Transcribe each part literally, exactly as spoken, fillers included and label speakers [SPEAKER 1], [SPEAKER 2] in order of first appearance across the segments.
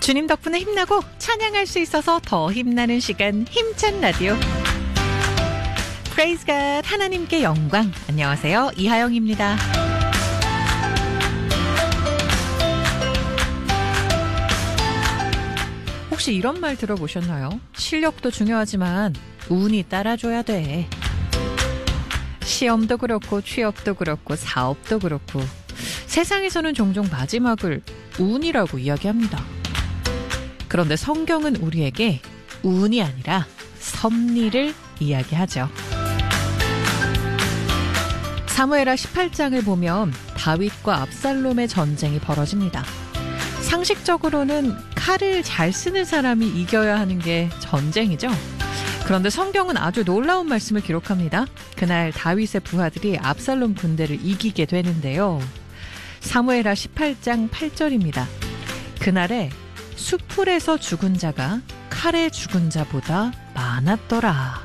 [SPEAKER 1] 주님 덕분에 힘나고 찬양할 수 있어서 더 힘나는 시간, 힘찬 라디오. Praise God, 하나님께 영광. 안녕하세요, 이하영입니다. 혹시 이런 말 들어보셨나요? 실력도 중요하지만 운이 따라줘야 돼. 시험도 그렇고 취업도 그렇고 사업도 그렇고 세상에서는 종종 마지막을 운이라고 이야기합니다. 그런데 성경은 우리에게 운이 아니라 섭리를 이야기하죠. 사무엘하 십팔 장을 보면 다윗과 압살롬의 전쟁이 벌어집니다. 상식적으로는 칼을 잘 쓰는 사람이 이겨야 하는 게 전쟁이죠. 그런데 성경은 아주 놀라운 말씀을 기록합니다. 그날 다윗의 부하들이 압살롬 군대를 이기게 되는데요. 사무엘하 십팔 장 팔 절입니다. 그날에 수풀에서 죽은 자가 칼에 죽은 자보다 많았더라.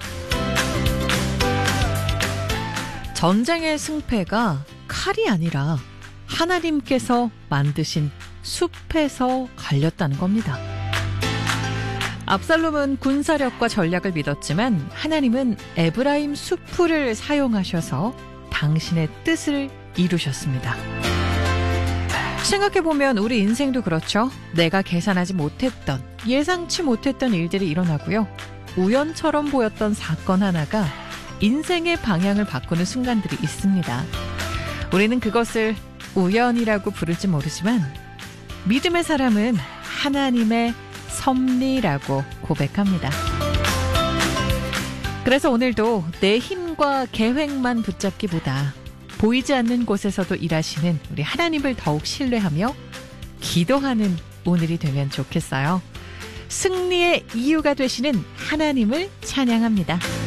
[SPEAKER 1] 전쟁의 승패가 칼이 아니라 하나님께서 만드신 숲에서 갈렸다는 겁니다. 압살롬은 군사력과 전략을 믿었지만 하나님은 에브라임 수풀을 사용하셔서 당신의 뜻을 이루셨습니다. 생각해보면 우리 인생도 그렇죠. 내가 계산하지 못했던, 예상치 못했던 일들이 일어나고요. 우연처럼 보였던 사건 하나가 인생의 방향을 바꾸는 순간들이 있습니다. 우리는 그것을 우연이라고 부를지 모르지만 믿음의 사람은 하나님의 섭리라고 고백합니다. 그래서 오늘도 내 힘과 계획만 붙잡기보다 보이지 않는 곳에서도 일하시는 우리 하나님을 더욱 신뢰하며 기도하는 오늘이 되면 좋겠어요. 승리의 이유가 되시는 하나님을 찬양합니다.